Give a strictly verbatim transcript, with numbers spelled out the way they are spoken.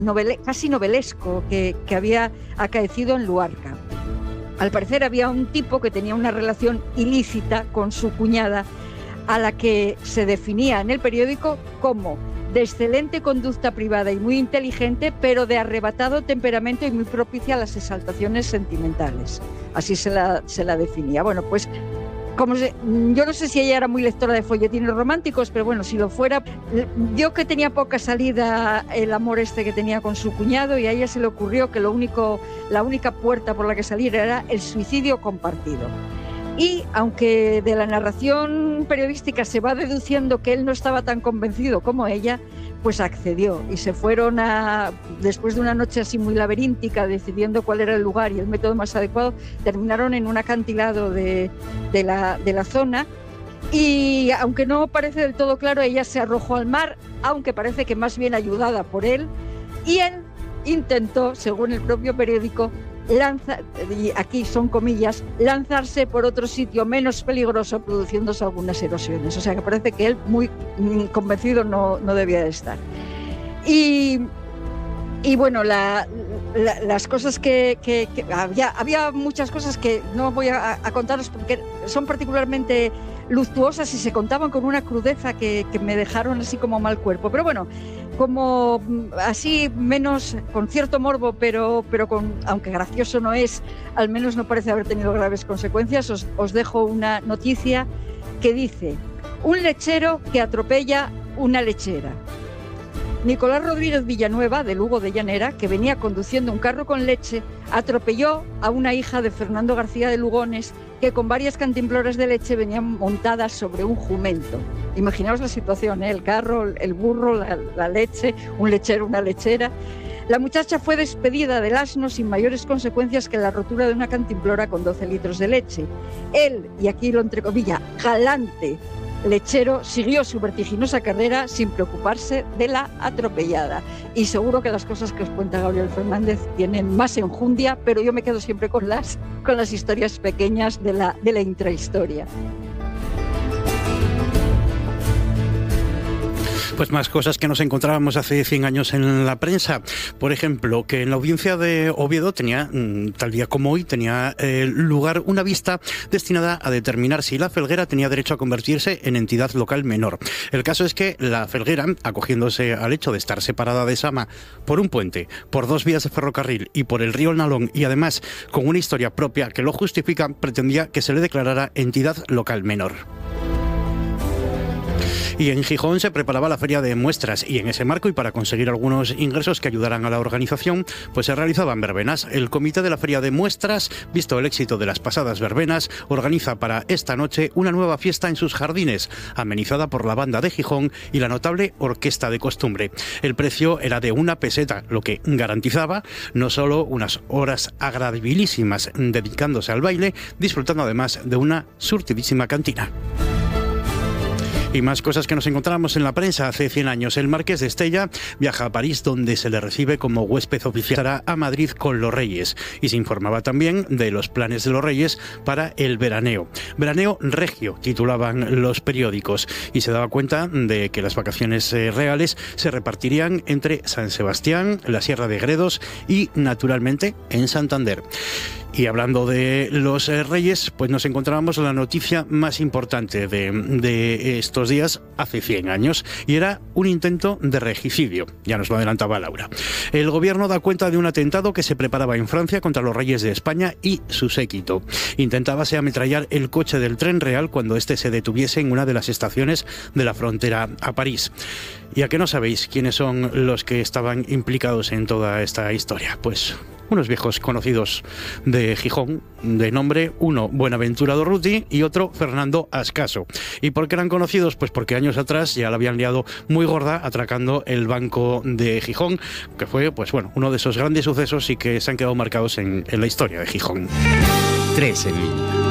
novele, casi novelesco que, que había acaecido en Luarca. Al parecer había un tipo que tenía una relación ilícita con su cuñada, a la que se definía en el periódico como de excelente conducta privada y muy inteligente, pero de arrebatado temperamento y muy propicia a las exaltaciones sentimentales. Así se la, se la definía. Bueno, pues como se, yo no sé si ella era muy lectora de folletines románticos, pero bueno, si lo fuera, vio que tenía poca salida el amor este que tenía con su cuñado, y a ella se le ocurrió que lo único, la única puerta por la que salir era el suicidio compartido. Y aunque de la narración periodística se va deduciendo que él no estaba tan convencido como ella, pues accedió y se fueron a, después de una noche así muy laberíntica, decidiendo cuál era el lugar y el método más adecuado, terminaron en un acantilado de, de, la, de la zona. Y aunque no parece del todo claro, ella se arrojó al mar, aunque parece que más bien ayudada por él, y él intentó, según el propio periódico, Lanza, y aquí son comillas, lanzarse por otro sitio menos peligroso, produciéndose algunas erosiones. O sea que parece que él muy mm, convencido no, no debía de estar. Y, y bueno, la, la, las cosas que, que, que había, había muchas cosas que no voy a, a contaros porque son particularmente luctuosas y se contaban con una crudeza que, que me dejaron así como mal cuerpo. Pero bueno, como así menos, con cierto morbo, pero, pero con, aunque gracioso no es, al menos no parece haber tenido graves consecuencias, os, os dejo una noticia que dice: un lechero que atropella una lechera. Nicolás Rodríguez Villanueva, de Lugo de Llanera, que venía conduciendo un carro con leche, atropelló a una hija de Fernando García de Lugones, que con varias cantimploras de leche venían montadas sobre un jumento. Imaginaos la situación, ¿eh? El carro, el burro, la, la leche, un lechero, una lechera. La muchacha fue despedida del asno sin mayores consecuencias que la rotura de una cantimplora con doce litros de leche. Él, y aquí lo entrecomilla, galante lechero, siguió su vertiginosa carrera sin preocuparse de la atropellada. Y seguro que las cosas que os cuenta Gabriel Fernández tienen más enjundia, pero yo me quedo siempre con las, con las historias pequeñas de la, de la intrahistoria. Pues más cosas que nos encontrábamos hace cien años en la prensa. Por ejemplo, que en la audiencia de Oviedo tenía, tal día como hoy, tenía eh, lugar una vista destinada a determinar si la Felguera tenía derecho a convertirse en entidad local menor. El caso es que la Felguera, acogiéndose al hecho de estar separada de Sama por un puente, por dos vías de ferrocarril y por el río Nalón, y además con una historia propia que lo justifica, pretendía que se le declarara entidad local menor. Y en Gijón se preparaba la feria de muestras, y en ese marco, y para conseguir algunos ingresos que ayudaran a la organización, pues se realizaban verbenas. El comité de la feria de muestras, visto el éxito de las pasadas verbenas, organiza para esta noche una nueva fiesta en sus jardines, amenizada por la banda de Gijón y la notable orquesta de costumbre. El precio era de una peseta, lo que garantizaba no solo unas horas agradabilísimas dedicándose al baile, disfrutando además de una surtidísima cantina. Y más cosas que nos encontramos en la prensa. Hace cien años el marqués de Estella viaja a París, donde se le recibe como huésped oficial a Madrid con los Reyes. Y se informaba también de los planes de los Reyes para el veraneo. Veraneo regio, titulaban los periódicos. Y se daba cuenta de que las vacaciones eh, reales se repartirían entre San Sebastián, la Sierra de Gredos y, naturalmente, en Santander. Y hablando de los eh, Reyes, pues nos encontrábamos la noticia más importante de, de estos días hace cien años, y era un intento de regicidio. Ya nos lo adelantaba Laura. El gobierno da cuenta de un atentado que se preparaba en Francia contra los reyes de España y su séquito. Intentábase ametrallar el coche del tren real cuando éste se detuviese en una de las estaciones de la frontera a París. ¿Y a qué no sabéis quiénes son los que estaban implicados en toda esta historia? Pues unos viejos conocidos de Gijón, de nombre uno Buenaventura Dorruti y otro Fernando Ascaso. ¿Y por qué eran conocidos? Pues porque años atrás ya la habían liado muy gorda atracando el Banco de Gijón, que fue, pues bueno, uno de esos grandes sucesos y que se han quedado marcados en, en la historia de Gijón. Tres en línea.